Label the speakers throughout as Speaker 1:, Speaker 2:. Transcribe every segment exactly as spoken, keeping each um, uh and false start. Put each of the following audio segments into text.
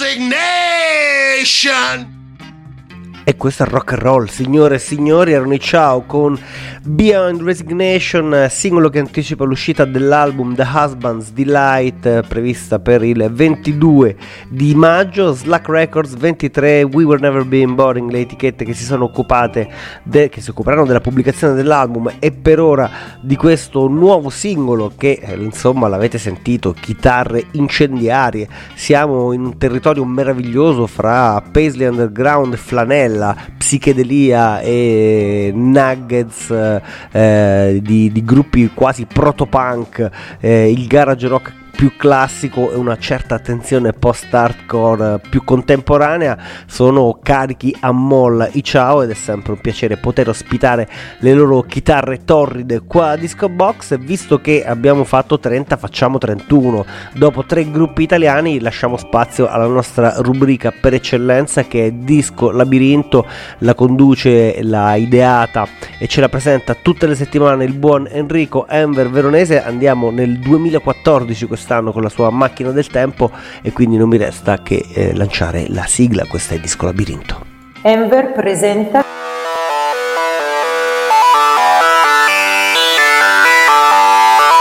Speaker 1: Resignation.
Speaker 2: E questo è rock and roll, signore e signori. Erano i Ciao con Beyond Resignation, singolo che anticipa l'uscita dell'album The Husband's Delight, prevista per il ventidue di maggio. Slack Records ventitré, We Were Never Been Boring, le etichette che si sono occupate de- che si occuperanno della pubblicazione dell'album e per ora di questo nuovo singolo che eh, insomma l'avete sentito, chitarre incendiarie. Siamo in un territorio meraviglioso fra Paisley Underground, Flanella, psichedelia e nuggets eh, di, di gruppi quasi proto-punk, eh, il garage rock più classico e una certa attenzione post-hardcore più contemporanea sono carichi a molla i Ciao, ed è sempre un piacere poter ospitare le loro chitarre torride qua a Disco Box. Visto che abbiamo fatto trenta, facciamo trentuno. Dopo tre gruppi italiani lasciamo spazio alla nostra rubrica per eccellenza, che è Disco Labirinto. La conduce, la ideata e ce la presenta tutte le settimane il buon Enrico Enver Veronese. Andiamo nel duemilaquattordici quest'anno con la sua macchina del tempo e quindi non mi resta che eh, lanciare la sigla. Questa è Disco Labirinto.
Speaker 3: Enver presenta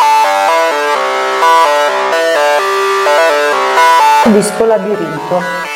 Speaker 3: Disco Labirinto.